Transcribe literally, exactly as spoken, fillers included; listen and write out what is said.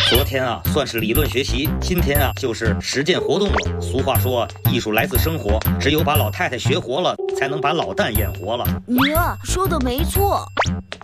昨天啊算是理论学习，今天啊就是实践活动了。俗话说，艺术来自生活，只有把老太太学活了，才能把老旦演活了。 你啊说的没错，